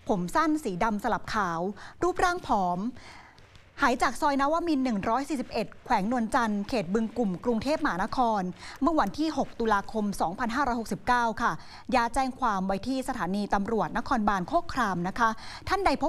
ผมสั้นสีดำสลับขาวรูปร่างผอมหายจากซอยนวมินทร์ 141 แขวงนวลจันทร์เขตบึงกุ่มกรุงเทพมหานครเมื่อวันที่ 6 ตุลาคม 2569 ค่ะญาติแจ้งความไว้ที่สถานีตำรวจนครบาลโคกครามนะคะท่านใดพ